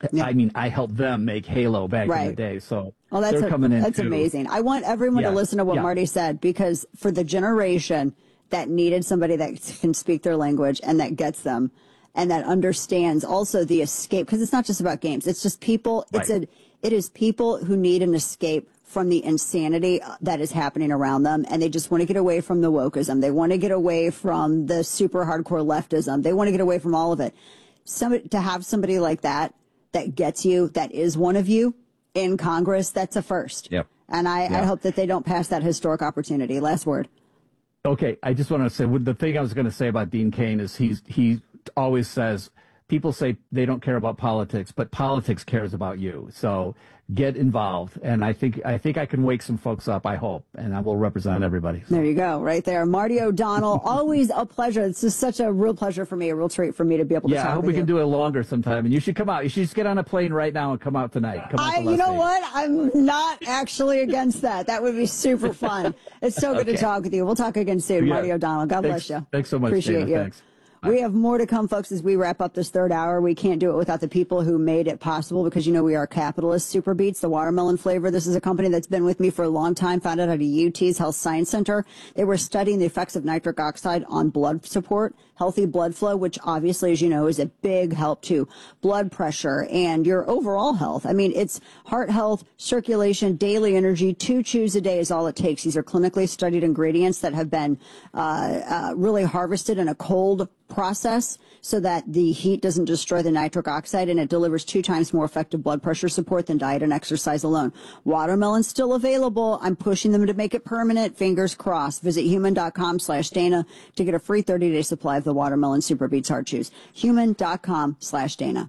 Yeah. I mean, I helped them make Halo back in the day. So they're coming in. That's amazing. I want everyone to listen to what Marty said, because for the generation that needed somebody that can speak their language and that gets them and that understands also the escape, because it's not just about games. It's just people. Right. It is people who need an escape from the insanity that is happening around them, and they just want to get away from the wokeism. They want to get away from the super hardcore leftism. They want to get away from all of it. To have somebody like that gets you, that is one of you in Congress, that's a first. Yep. And I hope that they don't pass that historic opportunity. Last word. Okay, I just want to say, the thing I was going to say about Dean Cain is he always says, people say they don't care about politics, but politics cares about you. So get involved. And I think I can wake some folks up, I hope, and I will represent everybody. So. There you go, right there. Marty O'Donnell, always a pleasure. It's just such a real pleasure for me, a real treat for me to be able to talk with you. Yeah, I hope we can do it longer sometime. And you should come out. You should just get on a plane right now and come out tonight. You know what? I'm not actually against that. That would be super fun. It's so good to talk with you. We'll talk again soon. Yeah. Marty O'Donnell, God bless you. Thanks so much, Appreciate Dana. you. Thanks. We have more to come, folks, as we wrap up this third hour. We can't do it without the people who made it possible, because, we are capitalists. Super Beets, the watermelon flavor. This is a company that's been with me for a long time, founded out of UT's Health Science Center. They were studying the effects of nitric oxide on blood support, healthy blood flow, which obviously, as you know, is a big help to blood pressure and your overall health. I mean, it's heart health, circulation, daily energy. 2 chews a day is all it takes. These are clinically studied ingredients that have been really harvested in a cold process so that the heat doesn't destroy the nitric oxide, and it delivers 2 times more effective blood pressure support than diet and exercise alone. Watermelon's still available. I'm pushing them to make it permanent. Fingers crossed. Visit human.com/Dana to get a free 30-day supply of the watermelon Super Beets Heart Chews. Human.com/Dana.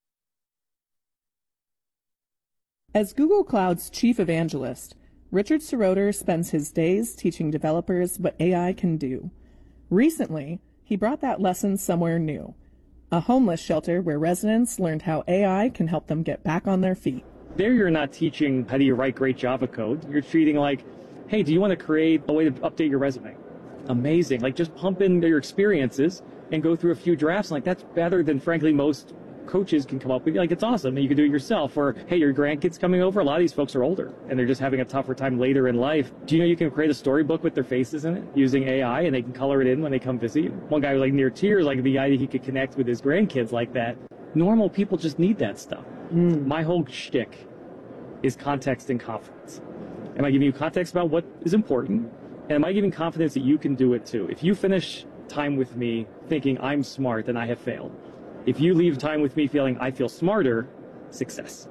As Google Cloud's chief evangelist, Richard Seroter spends his days teaching developers what AI can do. Recently, he brought that lesson somewhere new, a homeless shelter where residents learned how AI can help them get back on their feet. There you're not teaching how do you write great Java code. You're treating like, hey, do you want to create a way to update your resume? Amazing. Like, just pump in your experiences and go through a few drafts. Like, that's better than, frankly, most coaches can come up with. Like, it's awesome, and you can do it yourself. Or, hey, your grandkids coming over. A lot of these folks are older, and they're just having a tougher time later in life. Do you know you can create a storybook with their faces in it using AI, and they can color it in when they come visit you? One guy was like near tears, like the idea he could connect with his grandkids like that. Normal people just need that stuff. My whole shtick is context and confidence. Am I giving you context about what is important? And am I giving confidence that you can do it too? If you finish time with me thinking I'm smart, then I have failed. If you leave time with me feeling I feel smarter, success.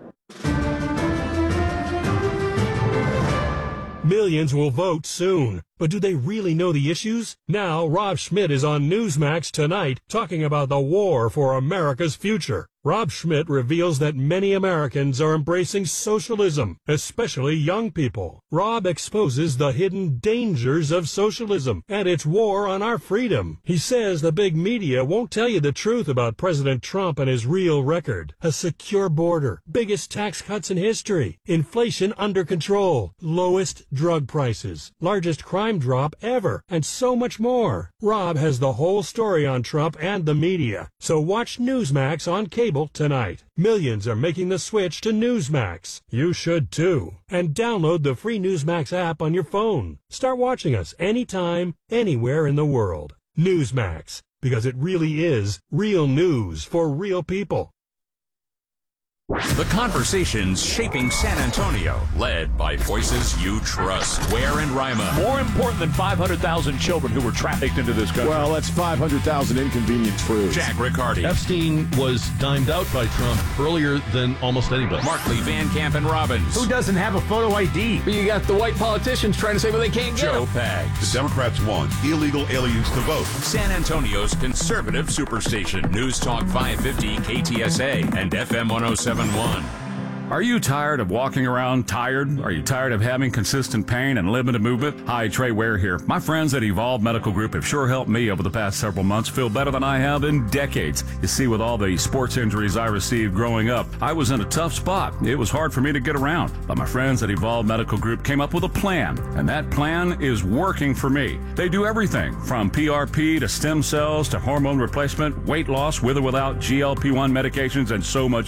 Millions will vote soon. But do they really know the issues? Now, Rob Schmidt is on Newsmax tonight talking about the war for America's future. Rob Schmidt reveals that many Americans are embracing socialism, especially young people. Rob exposes the hidden dangers of socialism and its war on our freedom. He says the big media won't tell you the truth about President Trump and his real record. A secure border, biggest tax cuts in history, inflation under control, lowest drug prices, largest crime drop ever, and so much more. Rob has the whole story on Trump and the media. So watch Newsmax on cable tonight. Millions are making the switch to Newsmax. You should too. And download the free Newsmax app on your phone. Start watching us anytime, anywhere in the world. Newsmax, because it really is real news for real people. The conversations shaping San Antonio, led by voices you trust. Ware and Rima. More important than 500,000 children who were trafficked into this country. Well, that's 500,000 inconvenient truths. Jack Riccardi. Epstein was dimed out by Trump earlier than almost anybody. Markley, Van Camp, and Robbins. Who doesn't have a photo ID? But you got the white politicians trying to say, well, they can't get Joe them. Pags. The Democrats want illegal aliens to vote. San Antonio's conservative superstation. News Talk 550 KTSA and FM 1071. Are you tired of walking around tired? Are you tired of having consistent pain and limited movement? Hi, Trey Ware here. My friends at Evolve Medical Group have sure helped me over the past several months feel better than I have in decades. You see, with all the sports injuries I received growing up, I was in a tough spot. It was hard for me to get around. But my friends at Evolve Medical Group came up with a plan, and that plan is working for me. They do everything from PRP to stem cells to hormone replacement, weight loss with or without GLP-1 medications, and so much